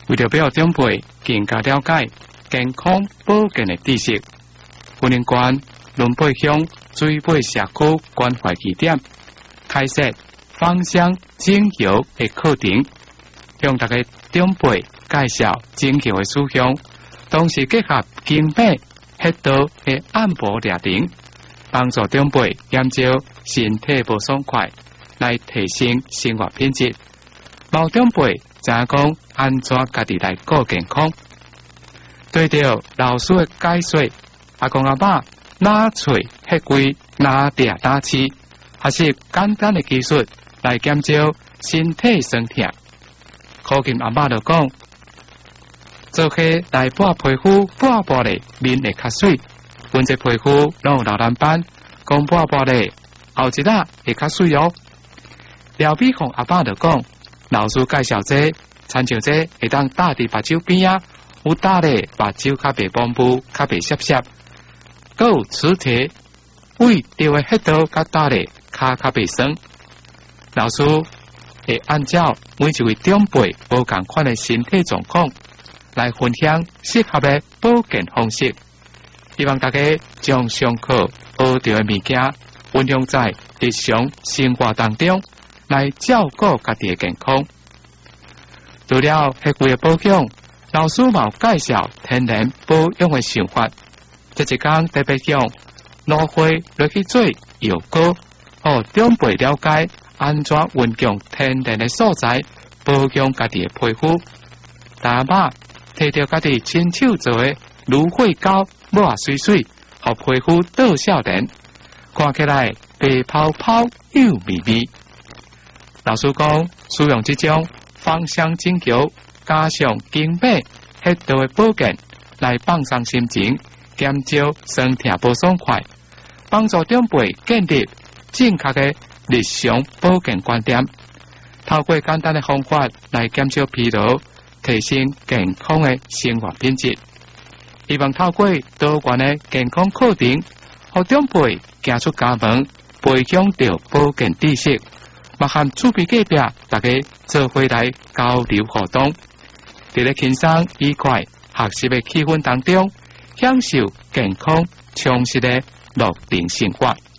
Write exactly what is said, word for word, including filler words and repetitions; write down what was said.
为了要长辈更加了解健康保健的知识，云林县仑背乡水尾社区关怀据点开设芳香精油的课程，向大家长辈介绍精油的使用，同时结合经脉穴道的按摩疗程，帮助长辈研究身体不爽快，来提升生活品质。毛长辈怎讲安怎家己来顾健康？对着老师的解说，阿公阿爸哪喙迄规哪嗲哪气，还是简单的技术来减少身体酸痛。可见阿爸就讲，做起来拨皮肤拨拨咧面会较水，阮这皮肤拢有老蓝斑，讲拨拨咧后一仔会较水哦。廖比红阿爸就讲，老师介绍这亲像这会当搭伫目睭边啊，有搭咧目睭较袂模糊，较袂涩涩，佮有磁铁胃着的穴道较搭咧骹较袂酸。老师会按照每一位长辈无共款的身体状况来分享适合的保健方式，希望大家将上课学到的物件运用在日常生活当中，来照顾家己的健康。除了迄几个保养，老师嘛有介绍天然保养的想法。这一天特别用芦花落去做药膏，互长辈了解安怎运用天然的素材保养家己的皮肤。大妈摕着家己亲手做的芦花膏，抹水水，互皮肤倒少年，看起来白泡泡又美美。老师讲，使用这种芳香精油加上经脉穴道的保健，来放松心情，减少酸痛不爽快，帮助长辈建立正确的日常保健观点。透过简单的方法来减少疲劳，提升健康的生活品质。希望透过多元的健康课程，让长辈走出家门，培养到保健知识。嘛和厝边隔壁大家做伙来交流互动，在咧轻松愉快学习的气氛当中，享受健康充实的乐龄生活。